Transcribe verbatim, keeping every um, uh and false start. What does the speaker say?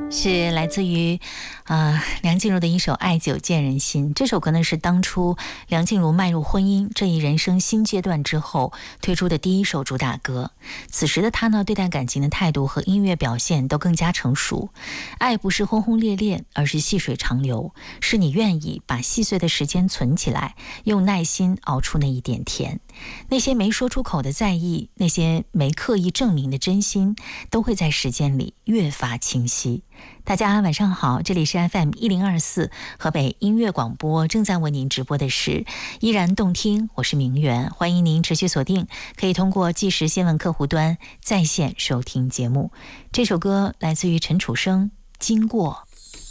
是来自于呃梁静茹的一首《爱久见人心》。这首歌呢是当初梁静茹迈入婚姻这一人生新阶段之后推出的第一首主打歌。此时的她呢，对待感情的态度和音乐表现都更加成熟。爱不是轰轰烈烈，而是细水长流，是你愿意把细碎的时间存起来，用耐心熬出那一点甜。那些没说出口的在意，那些没刻意证明的真心，都会在时间里越发清晰。大家晚上好，这里是 F M 一零二四河北音乐广播，正在为您直播的是依然动听，我是明媛，欢迎您持续锁定，可以通过即时新闻客户端在线收听节目。这首歌来自于陈楚生，经过。